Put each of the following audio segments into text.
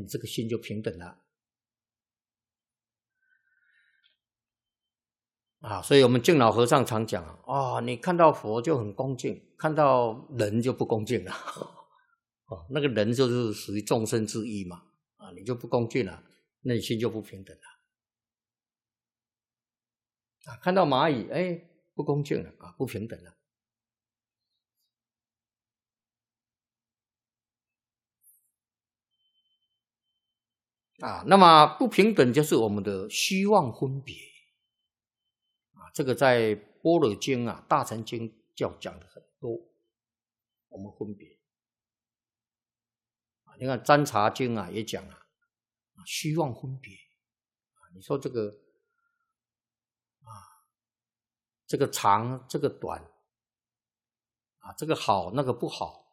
你这个心就平等了。所以我们敬老和尚常讲你看到佛就很恭敬，看到人就不恭敬了。那个人就是属于众生之一嘛，你就不恭敬了，那你心就不平等了。看到蚂蚁，不恭敬了，不平等了。那么不平等就是我们的虚妄分别。这个在般若经大乘经讲的很多，我们分别。你看占察经也讲虚妄分别。你说这个这个长这个短这个好那个不好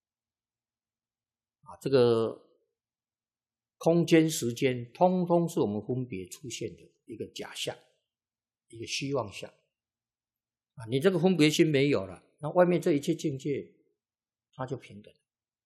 这个空间时间通通是我们分别出现的一个假象，一个虚妄相你这个分别心没有了，那外面这一切境界它就平等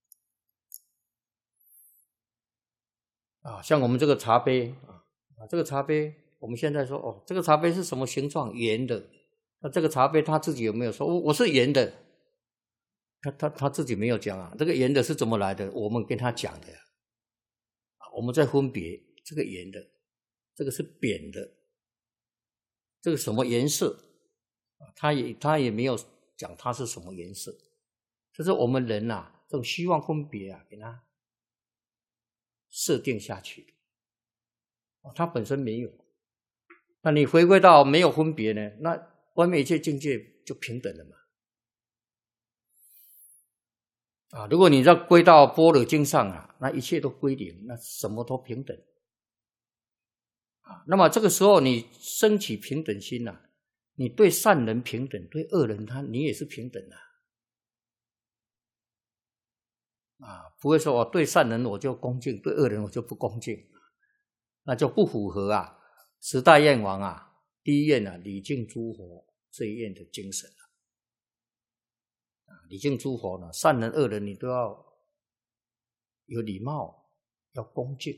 像我们这个茶杯这个茶杯我们现在说这个茶杯是什么形状？圆的。那这个茶杯他自己有没有说我是圆的？他自己没有讲这个圆的是怎么来的？我们跟他讲的我们在分别这个圆的，这个是扁的，这个什么颜色他也没有讲它是什么颜色。这是我们人这种虚妄分别给它设定下去的它本身没有。那你回归到没有分别呢，那外面一切境界就平等了嘛如果你再归到般若经上那一切都归零，那什么都平等那么这个时候你升起平等心你对善人平等，对恶人你也是平等不会说对善人我就恭敬，对恶人我就不恭敬，那就不符合十大愿王第一愿礼敬诸佛这一愿的精神礼敬诸佛呢，善人恶人你都要有礼貌，要恭敬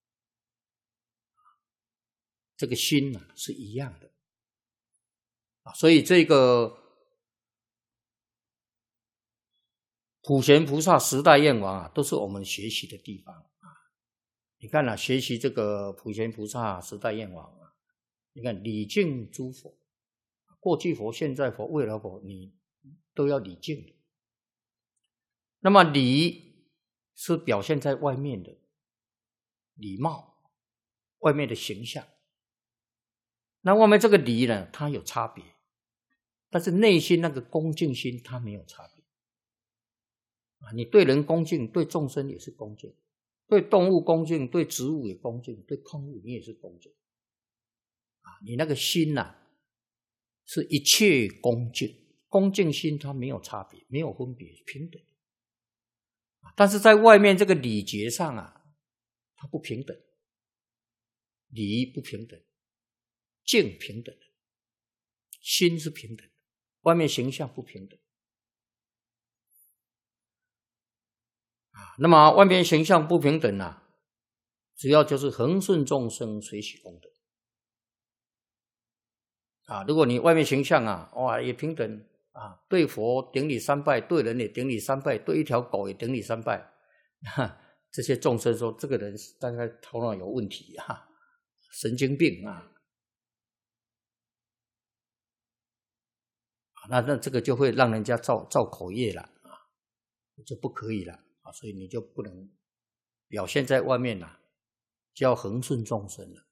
这个心是一样的所以这个普贤菩萨十大愿王都是我们学习的地方你看学习这个普贤菩萨十大愿王你看礼敬诸佛，过去佛、现在佛、未来佛，你都要礼敬的。那么礼是表现在外面的礼貌，外面的形象。那外面这个礼呢，它有差别，但是内心那个恭敬心它没有差别你对人恭敬，对众生也是恭敬，对动物恭敬，对植物也恭敬，对空物你也是恭敬你那个心是一切恭敬，恭敬心它没有差别，没有分别，平等但是在外面这个礼节上它不平等，礼不平等，敬平等，心是平等的，外面形象不平等那么外面形象不平等主要就是恒顺众生，随喜功德如果你外面形象也平等对佛顶礼三拜，对人也顶礼三拜，对一条狗也顶礼三拜这些众生说这个人大概头脑有问题神经病那这个就会让人家造口业了就不可以了所以你就不能表现在外面就要恒顺众生了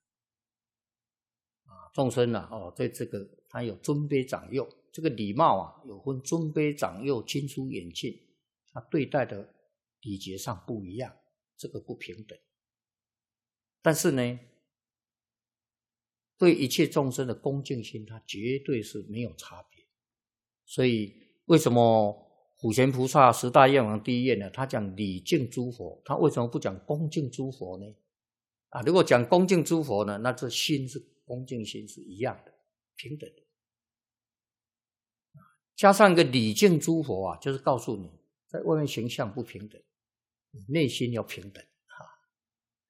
众生对这个他有尊卑长幼，这个礼貌有分尊卑长幼、亲疏远近，他对待的礼节上不一样，这个不平等。但是呢，对一切众生的恭敬心，他绝对是没有差别。所以为什么普贤菩萨十大愿王第一愿呢？他讲礼敬诸佛，他为什么不讲恭敬诸佛呢？如果讲恭敬诸佛呢，那这心是恭敬心是一样的，平等的。加上一个礼敬诸佛就是告诉你，在外面形象不平等，你内心要平等。